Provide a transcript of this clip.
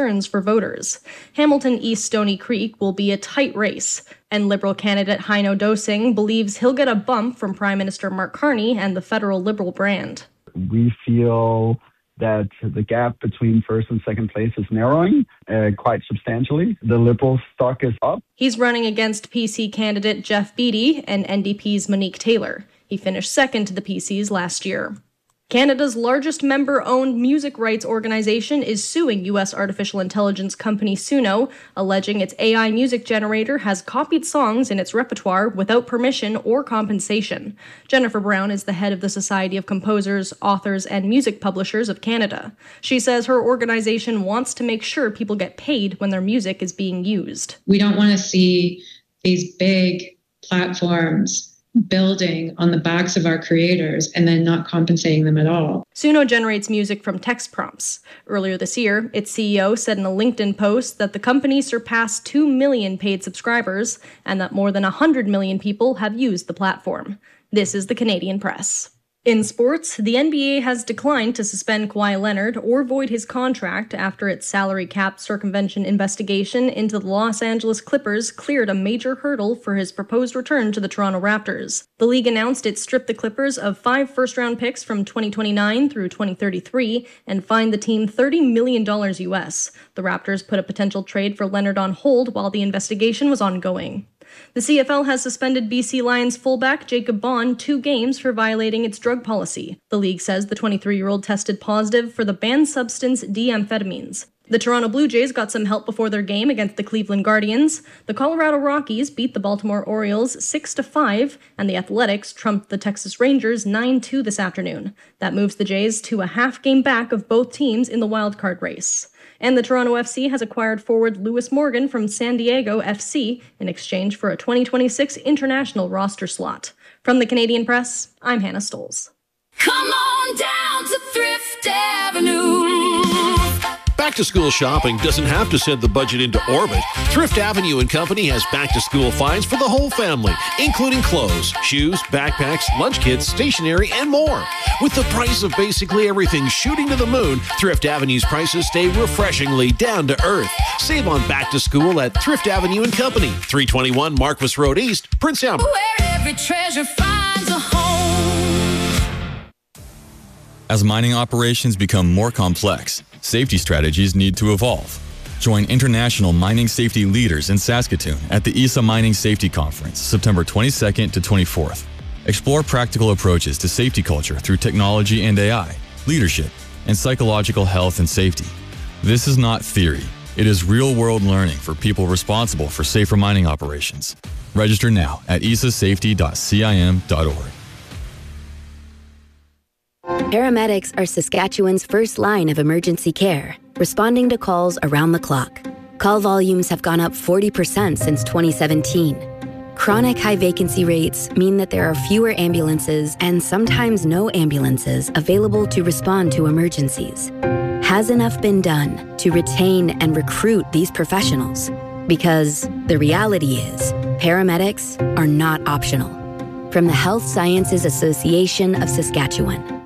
concerns for voters. Hamilton East Stony Creek will be a tight race, and Liberal candidate Heino Dosing believes he'll get a bump from Prime Minister Mark Carney and the federal Liberal brand. We feel that the gap between first and second place is narrowing quite substantially. The Liberal stock is up. He's running against PC candidate Jeff Beattie and NDP's Monique Taylor. He finished second to the PCs last year. Canada's largest member-owned music rights organization is suing U.S. artificial intelligence company Suno, alleging its AI music generator has copied songs in its repertoire without permission or compensation. Jennifer Brown is the head of the Society of Composers, Authors, and Music Publishers of Canada. She says her organization wants to make sure people get paid when their music is being used. We don't want to see these big platforms building on the backs of our creators and then not compensating them at all. Suno generates music from text prompts. Earlier this year, its CEO said in a LinkedIn post that the company surpassed 2 million paid subscribers and that more than 100 million people have used the platform. This is the Canadian Press. In sports, the NBA has declined to suspend Kawhi Leonard or void his contract after its salary cap circumvention investigation into the Los Angeles Clippers cleared a major hurdle for his proposed return to the Toronto Raptors. The league announced it stripped the Clippers of 5 first-round picks from 2029 through 2033 and fined the team $30 million US. The Raptors put a potential trade for Leonard on hold while the investigation was ongoing. The CFL has suspended BC Lions fullback Jacob Bond 2 games for violating its drug policy. The league says the 23-year-old tested positive for the banned substance D-amphetamines. The Toronto Blue Jays got some help before their game against the Cleveland Guardians. The Colorado Rockies beat the Baltimore Orioles 6-5, and the Athletics trumped the Texas Rangers 9-2 this afternoon. That moves the Jays to a half game back of both teams in the wildcard race. And the Toronto FC has acquired forward Lewis Morgan from San Diego FC in exchange for a 2026 international roster slot. From the Canadian Press, I'm Hannah Stolz. Come on down to Thrift Avenue. Back-to-school shopping doesn't have to send the budget into orbit. Thrift Avenue & Company has back-to-school finds for the whole family, including clothes, shoes, backpacks, lunch kits, stationery, and more. With the price of basically everything shooting to the moon, Thrift Avenue's prices stay refreshingly down to earth. Save on back-to-school at Thrift Avenue & Company, 321 Marquis Road East, Prince Albert. Where every treasure finds a home. As mining operations become more complex, safety strategies need to evolve. Join international mining safety leaders in Saskatoon at the ESA Mining Safety Conference, September 22nd to 24th. Explore practical approaches to safety culture through technology and AI, leadership, and psychological health and safety. This is not theory. It is real-world learning for people responsible for safer mining operations. Register now at esasafety.cim.org. Paramedics are Saskatchewan's first line of emergency care, responding to calls around the clock. Call volumes have gone up 40% since 2017. Chronic high vacancy rates mean that there are fewer ambulances and sometimes no ambulances available to respond to emergencies. Has enough been done to retain and recruit these professionals? Because the reality is, paramedics are not optional. From the Health Sciences Association of Saskatchewan.